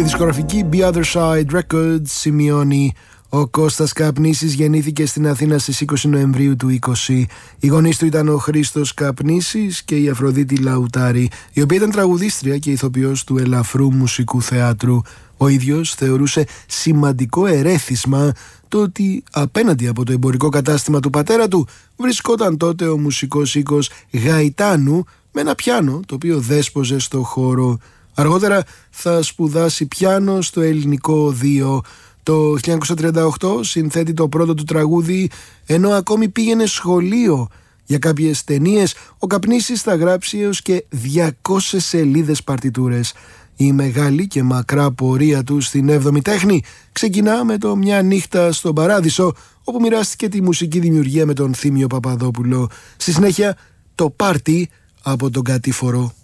Η δισκογραφική The Other Side Records σημειώνει: ο Κώστας Καπνήσης γεννήθηκε στην Αθήνα στις 20 Νοεμβρίου του 20. Οι γονείς του ήταν ο Χρήστος Καπνήσης και η Αφροδίτη Λαουτάρη, η οποία ήταν τραγουδίστρια και ηθοποιός του ελαφρού μουσικού θεάτρου. Ο ίδιος θεωρούσε σημαντικό ερέθισμα το ότι απέναντι από το εμπορικό κατάστημα του πατέρα του βρισκόταν τότε ο μουσικός οίκος Γαϊτάνου με ένα πιάνο το οποίο δέσποζε στο χώρο. Αργότερα θα σπουδάσει πιάνο στο Ελληνικό 2. Το 1938 συνθέτει το πρώτο του τραγούδι, ενώ ακόμη πήγαινε σχολείο. Για κάποιες ταινίες ο Καπνήσης θα γράψει έως και 200 σελίδες παρτιτούρες. Η μεγάλη και μακρά πορεία του στην 7η τέχνη ξεκινά με το «Μια νύχτα στον Παράδεισο», όπου μοιράστηκε τη μουσική δημιουργία με τον Θήμιο Παπαδόπουλο. Στη συνέχεια το «Πάρτι» από τον Κατήφορο.